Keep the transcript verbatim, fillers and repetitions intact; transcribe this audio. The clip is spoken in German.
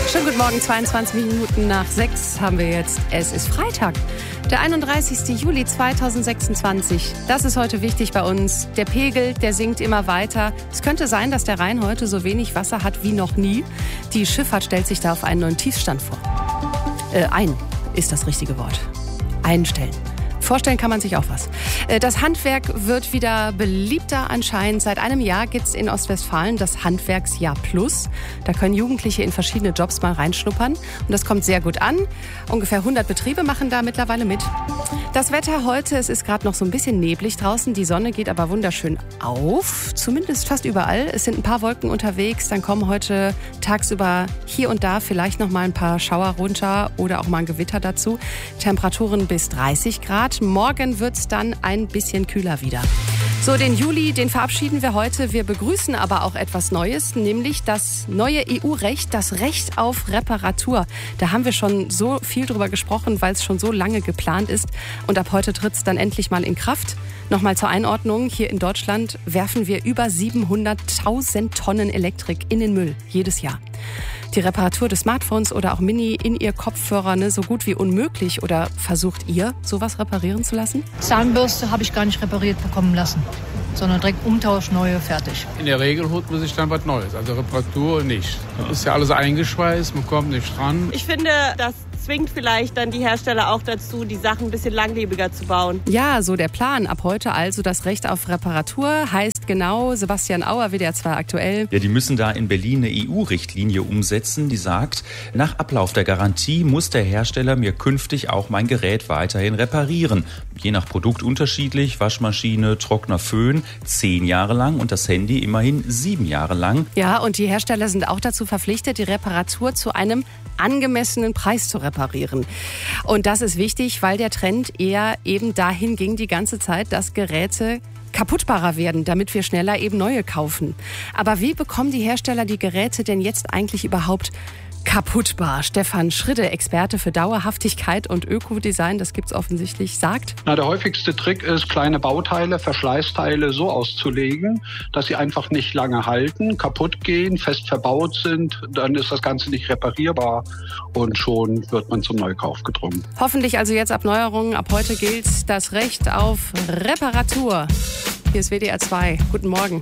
Schönen guten Morgen, zweiundzwanzig Minuten nach sechs haben wir jetzt. Es ist Freitag, der einunddreißigsten Juli zweitausendsechsundzwanzig. Das ist heute wichtig bei uns. Der Pegel, der sinkt immer weiter. Es könnte sein, dass der Rhein heute so wenig Wasser hat wie noch nie. Die Schifffahrt stellt sich da auf einen neuen Tiefstand vor. Äh, ein ist das richtige Wort. Einstellen. Vorstellen kann man sich auch was. Das Handwerk wird wieder beliebter anscheinend. Seit einem Jahr gibt es in Ostwestfalen das Handwerksjahr Plus. Da können Jugendliche in verschiedene Jobs mal reinschnuppern. Und das kommt sehr gut an. Ungefähr hundert Betriebe machen da mittlerweile mit. Das Wetter heute, es ist gerade noch so ein bisschen neblig draußen. Die Sonne geht aber wunderschön auf. Zumindest fast überall. Es sind ein paar Wolken unterwegs. Dann kommen heute tagsüber hier und da vielleicht noch mal ein paar Schauer runter oder auch mal ein Gewitter dazu. Temperaturen bis dreißig Grad. Morgen wird es dann ein bisschen kühler wieder. So, den Juli, den verabschieden wir heute. Wir begrüßen aber auch etwas Neues, nämlich das neue E U-Recht, das Recht auf Reparatur. Da haben wir schon so viel drüber gesprochen, weil es schon so lange geplant ist. Und ab heute tritt es dann endlich mal in Kraft. Nochmal zur Einordnung, hier in Deutschland werfen wir über siebenhunderttausend Tonnen Elektrik in den Müll jedes Jahr. Die Reparatur des Smartphones oder auch Mini in ihr Kopfhörer, ne, so gut wie unmöglich. Oder versucht ihr, sowas reparieren zu lassen? Zahnbürste habe ich gar nicht repariert bekommen lassen, sondern direkt Umtausch, neue, fertig. In der Regel holt man sich dann was Neues, also Reparatur nicht. Das ist ja alles eingeschweißt, man kommt nicht dran. Ich finde, das zwingt vielleicht dann die Hersteller auch dazu, die Sachen ein bisschen langlebiger zu bauen. Ja, so der Plan. Ab heute also das Recht auf Reparatur heißt genau, Sebastian Auer, W D R zwei aktuell. Ja, die müssen da in Berlin eine E U-Richtlinie umsetzen, die sagt, nach Ablauf der Garantie muss der Hersteller mir künftig auch mein Gerät weiterhin reparieren. Je nach Produkt unterschiedlich, Waschmaschine, Trockner, Föhn, zehn Jahre lang und das Handy immerhin sieben Jahre lang. Ja, und die Hersteller sind auch dazu verpflichtet, die Reparatur zu einem angemessenen Preis zu reparieren. Und das ist wichtig, weil der Trend eher eben dahin ging die ganze Zeit, dass Geräte kaputtbarer werden, damit wir schneller eben neue kaufen. Aber wie bekommen die Hersteller die Geräte denn jetzt eigentlich überhaupt kaputtbar? Stefan Schridde, Experte für Dauerhaftigkeit und Ökodesign, das gibt's offensichtlich, sagt: Na, der häufigste Trick ist, kleine Bauteile, Verschleißteile so auszulegen, dass sie einfach nicht lange halten, kaputt gehen, fest verbaut sind. Dann ist das Ganze nicht reparierbar und schon wird man zum Neukauf gedrungen. Hoffentlich also jetzt ab Neuerungen. Ab heute gilt das Recht auf Reparatur. Hier ist W D R zwei. Guten Morgen.